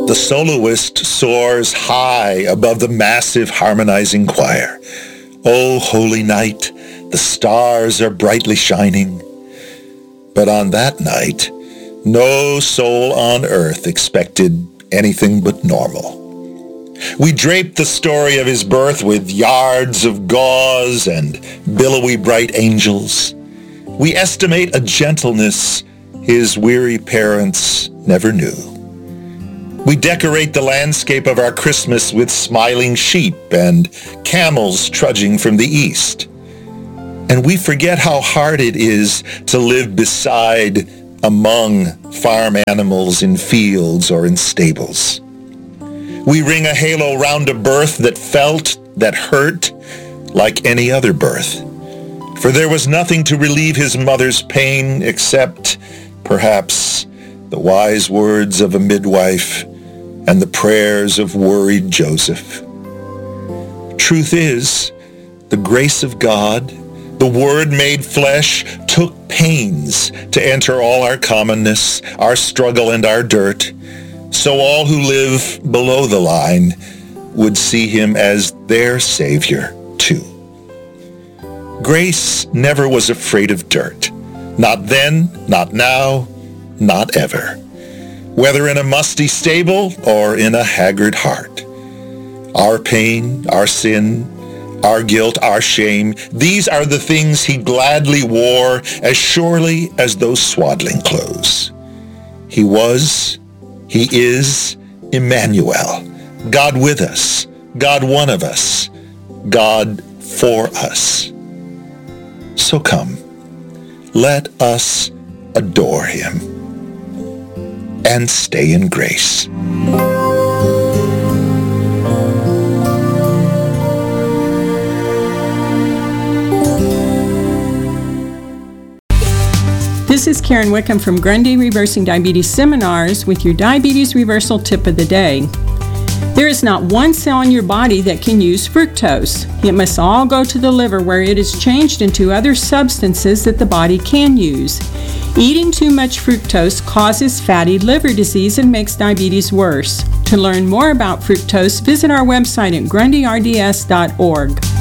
The soloist soars high above the massive harmonizing choir. O holy night, the stars are brightly shining. But on that night, no soul on earth expected anything but normal. We drape the story of his birth with yards of gauze and billowy bright angels. We estimate a gentleness his weary parents never knew. We decorate the landscape of our Christmas with smiling sheep and camels trudging from the east. And we forget how hard it is to live beside, among farm animals in fields or in stables. We ring a halo round a birth that felt, that hurt, like any other birth. For there was nothing to relieve his mother's pain except, perhaps, the wise words of a midwife and the prayers of worried Joseph. Truth is, the grace of God, the Word made flesh, took pains to enter all our commonness, our struggle and our dirt, so all who live below the line would see him as their Savior too. Grace never was afraid of dirt. Not then, not now, not ever. Whether in a musty stable or in a haggard heart. Our pain, our sin, our guilt, our shame, these are the things he gladly wore as surely as those swaddling clothes. He was, he is Emmanuel, God with us, God one of us, God for us. So come, let us adore him and stay in grace. This is Karen Wickham from Grundy Reversing Diabetes Seminars with your Diabetes Reversal Tip of the Day. There is not one cell in your body that can use fructose. It must all go to the liver where it is changed into other substances that the body can use. Eating too much fructose causes fatty liver disease and makes diabetes worse. To learn more about fructose, visit our website at grundyrds.org.